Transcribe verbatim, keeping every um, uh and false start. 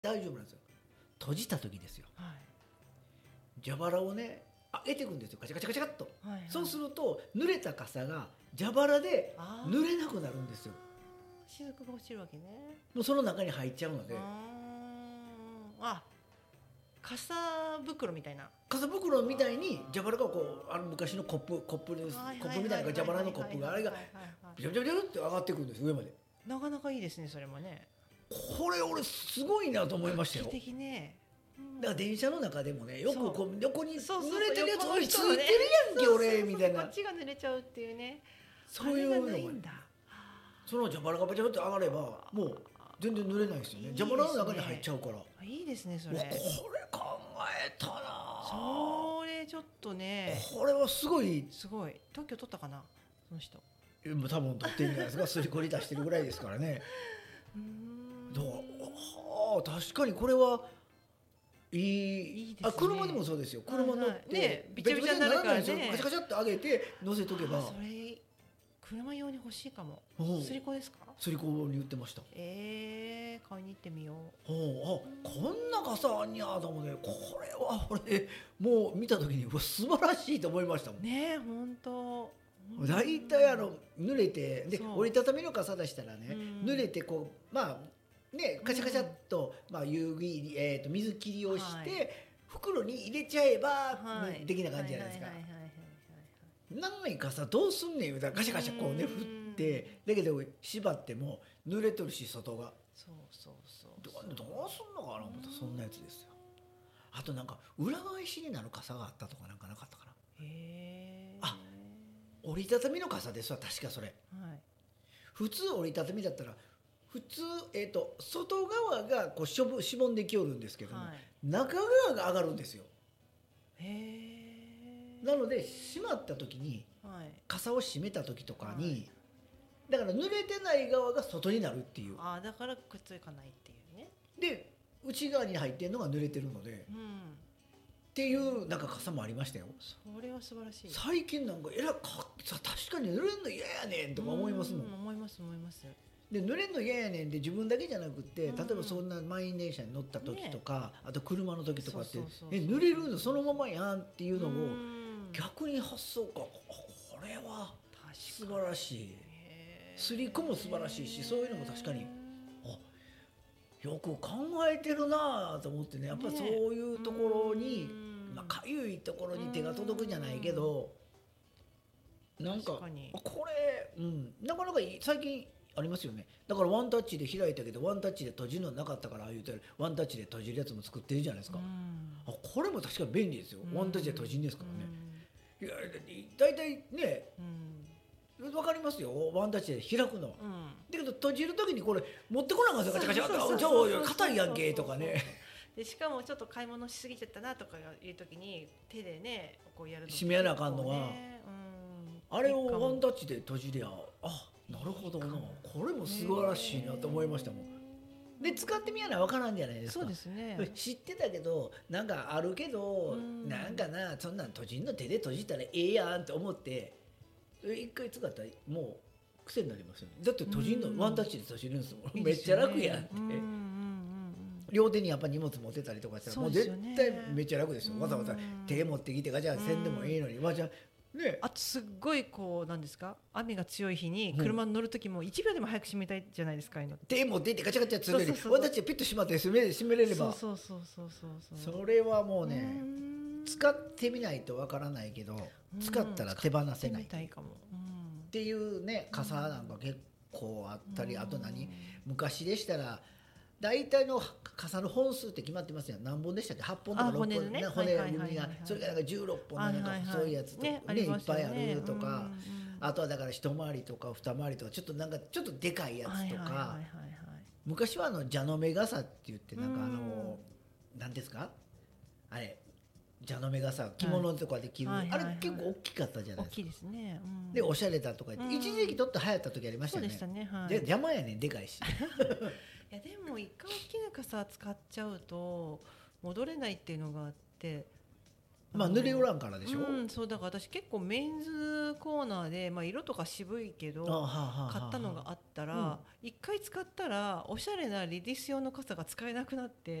大丈夫なんですよ。閉じた時ですよ、 はい、 蛇腹をね開けていくんですよ、カチャカチャカチャカッと、 はいはい、 そうすると濡れた傘が蛇腹で濡れなくなるんですよ。 雫が落ちるわけね。 もうその中に入っちゃうので、 あ、傘袋みたいな、 傘袋みたいに蛇腹がこうあの昔のコップコップです、コップみたいな蛇腹のコップがあれがビチャビチャビチャって上がっていくんです、上まで。 なかなかいいですね、それもね。 これ俺すごいなと思いましたよ。 画期的ね。 だから電車の中でもね、よくこう横にそうそう濡れてるやつそうおいついてるそうやんけ俺みたいな、 こっちが濡れちゃうっていうね。 そういうのがないんだ。 その蛇腹がバチャバチャ上がればもう全然濡れないですよね。蛇腹の中に入っちゃうから。 いいですねそれ。 これ考えたな。 それちょっとね。 これはすごい。 すごい。特許取ったかなその人。 多分取ってんじゃないですか。すりこり出してるぐらいですからね。 うーん。 どうはあ、確かにこれはいい。 いいですね。 あ、車でもそうですよ。車乗って、 ね、びちゃびちゃになるからね。 カチャカチャって上げて乗せとけば。 それ車用に欲しいかも。すりこですか？ すりこに売ってました。 ええー、買いに行ってみよう。 ほう、あ、こんな傘あんにゃと思って、これは俺もう見た時に素晴らしいと思いましたもん。 ねえ、本当。 大体あの濡れてで折りたたみの傘出したらね、濡れてこうまあねカチャカチャっと、まあ有機えっと水切りをして袋に入れちゃえば的な感じじゃないですか。なのに傘どうすんねん言うたらガシャガシャこうね振ってだけど縛っても濡れとるし外が。 そうそうそう。 どうすんのかな思ったそんなやつですよ。あとなんか裏返しになる傘があったとかなんかなかったかな。 へえ。 あ、折りたたみの傘ですわ確かそれ、はい、普通折りたたみだったら普通、えー、と外側がこうしょぼしぼんできよるんですけども、はい、中側が上がるんですよ。 へえ。 なので閉まった時に、はい、傘を閉めた時とかに、はい、だから濡れてない側が外になるっていう。 あ、だからくっつかないっていうね。 で内側に入ってるのが濡れてるので、うん、っていうなんか傘もありましたよ。 それは素晴らしい。 最近なんかえらか確かに濡れんの嫌やねんとか思いますもん。 思います思います。 で濡れんの嫌やねんで自分だけじゃなくて、例えばそんな満員電車に乗った時とか、ね、あと車の時とかってえ濡れるのそのままやんっていうのを逆に発想か、これは素晴らしい。すりこも素晴らしいし、そういうのも確かにあよく考えてるなと思ってね。やっぱりそういうところに、まあ、かゆいところに手が届くじゃないけど、なんかこれ、うん、なかなかいい最近ありますよね。だからワンタッチで開いたけどワンタッチで閉じるのなかったからああ言うたらワンタッチで閉じるやつも作ってるじゃないですか。あこれも確かに便利ですよ。ワンタッチで閉じるんですからね。いやだいたいね、わかりますよワンタッチで開くの、うん、だけど閉じる時にこれ持ってこなかったガチャガチャってじゃあ硬いやんけとかね。 でしかもちょっと買い物しすぎちゃったなとかいう時に手でねこうやるの閉めやなあかんのが、うん、あれをワンタッチで閉じりゃあなるほどなこれも素晴らしいなと思いましたもん。で使ってみやな分からんじゃないですか。 そうですね。 知ってたけどなんかあるけどなんかなそんなん閉じんの手で閉じたらええやんと思って一回使ったらもう癖になりますよね。だって閉じんのワンタッチで閉じるんですもん。めっちゃ楽やんって。両手にやっぱ荷物持ってたりとかしたらもう絶対めっちゃ楽ですよ。わざわざ手持ってきてガチャせんでもいいのにわざね。 あとすっごいこうなんですか雨が強い日に車に乗る時もいちびょうでも早く閉めたいじゃないですか。 手持っていってガチャガチャするよりワンタッチでピッと閉まって閉め閉めれれば。 そうそうそうそうそう。 それはもうね使ってみないとわからないけど使ったら手放せないっていうね。傘なんか結構あったり、あと何昔でしたら大体の傘の本数って決まってますよ。何本でしたっけ？はっぽんとかろっぽん、骨ね、骨組がそれがなんかじゅうろっぽんなんかそういうやつとねいっぱいあるとか、あとはだから一回りとか二回りとかちょっとなんかちょっとでかいやつとか、昔はあの蛇の目傘って言ってなんかあの何ですかあれ蛇の目傘着物とかで着るあれ結構大きかったじゃないですか。大きいですね。でおしゃれだとか言って一時期ちょっと流行った時ありましたよね。そうでしたね。で邪魔やねんでかいし。 いやでも一回大きな傘使っちゃうと戻れないっていうのがあってまあ濡れおらんからでしょ、 うん、そうだから私結構メンズコーナーで、まあ、色とか渋いけど買ったのがあったら一、うん、回使ったらおしゃれなレディース用の傘が使えなくなって